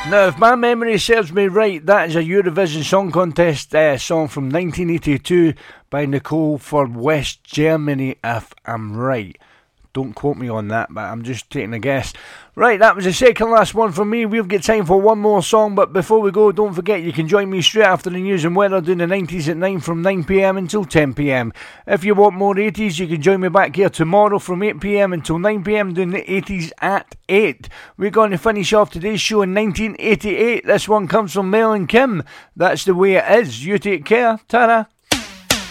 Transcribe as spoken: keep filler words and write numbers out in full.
Now, if my memory serves me right, that is a Eurovision Song Contest uh, song from nineteen eighty-two by Nicole for West Germany, if I'm right. Don't quote me on that, but I'm just taking a guess. Right, that was the second last one from me. We've got time for one more song, but before we go, don't forget you can join me straight after the news and weather doing the nineties at nine from nine p m until ten p m. If you want more eighties, you can join me back here tomorrow from eight p m until nine p m doing the eighties at eight. We're going to finish off today's show in nineteen eighty-eight. This one comes from Mel and Kim. That's the way it is. You take care. Ta-ra.